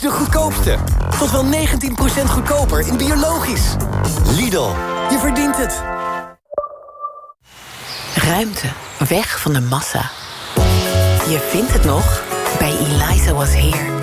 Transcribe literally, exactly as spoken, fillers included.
De goedkoopste. Tot wel negentien procent goedkoper in biologisch. Lidl, je verdient het. Ruimte. Weg van de massa. Je vindt het nog bij Eliza Was Here.